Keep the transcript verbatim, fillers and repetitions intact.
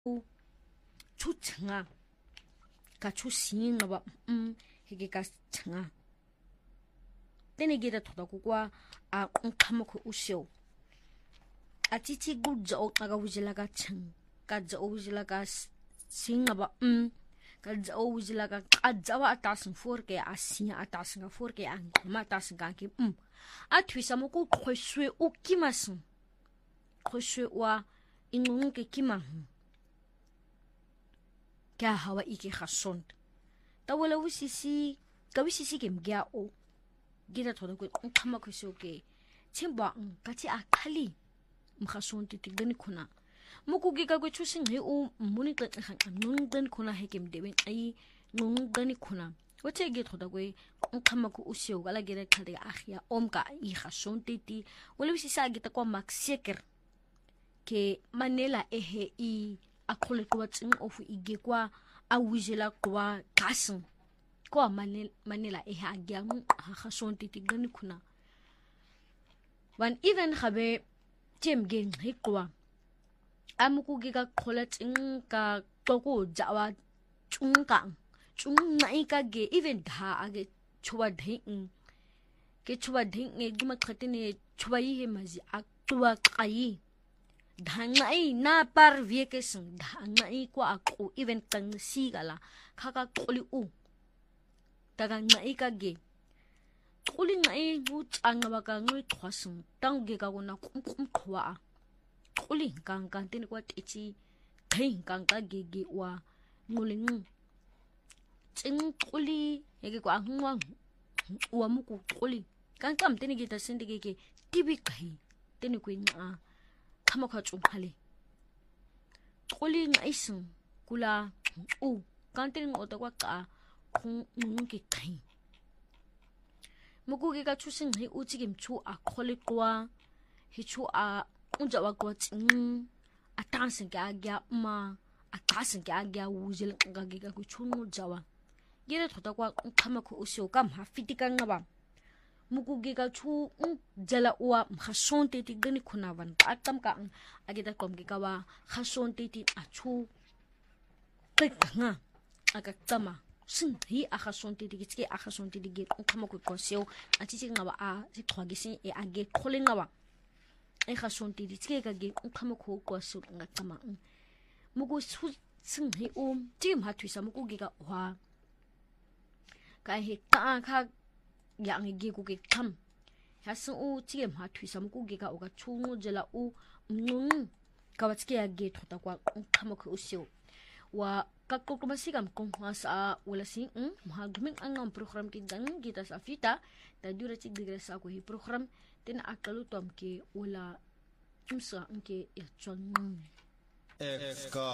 chu changa ka chu singa ba um hege ka changa tene gida thoda ku kwa a khama ko usyo a chichi gu jo aga wujila ka chang ka jo wujila ka singa ba um ka jo wujila ka ajawa atasin forke asia atasin forke an ma atasin ka ki um a twisa mo ku khoswe o kimasun khoswe wa ingung ke kimang ka hawa iki khasont tawala wisisi ka wisisi kem gya o gida thoda ko khama khosyo ke chimba ka chi akhali mkhasont ti gani khuna muku gi ka ko chusin he o muni ta khan nun dan khuna he kem deben ai nun gani khuna wache gi thoda ko khama ko usyo gala gida khade akhia om ka i khasont ti wala wisisa gi ta ko makseker ke manela ehe i akhole kwa tsing ofu ige kwa awujela kwa kasin kwa manela manela ehe agya ha khasont ti gani khuna wan even khabe jem gen hikwa amuku giga kholat inka toko jawa chungka chung nai ka ge even dha age chuwa dhin ke chuwa dhin e gima khatine chuwa yi he mazi akwa kai dhangai na par vacation dhangai kwa aku even tang si gala khaka kholi u daga ngai ka ge kholi ngai bu changa ba ka ngoi khwasung tang ge ka gona kum kum khwa kholi kang kang tin kwa tichi thain kang ka ge ge wa nguling ching kholi ye ge kwa ngwa wa mu ku kholi kang kam tin ge ta sin de ge ge tibi kai tin ku nga khama kha chung khale kholi ngai sung kula u kang tin ngo ta kwa ka khung ngung ke kai muku ge ka chusin he u chigim chu a kholi kwa hi chu a unja wa kwa ching a tansin ga gya ma a tasin ga gya wujil ga ge ka ku chunu jawa gere thoda kwa khama ko usyo kam ha fitika ngaba muku ge ka chu jala wa khasonte ti gani khuna wan atam ka agida kom ge ka wa khasonte ti a chu nga aga tama sin hi a khasonte ti ki a khasonte ti ge khama ko konseo a chi chi ngaba a si thwa gi sin e age khole ngaba e khasonte ti ke ka ge khama ko ko su nga tama muku su sin hi o tim ha thwisa muku ge ka wa ka he ka ka yang ge ku ge tham ha su u chi ma thwisa muku ge ka o ga chungu jela u nung ka wa chi ge thota kwa khama ko usyo wa ka ko ko masigam kong sa wala sing ma guming ang program ki dan kita sa fita ta dura chi digresa ko hi program tin akalu tom ke wala umsa ke ya chon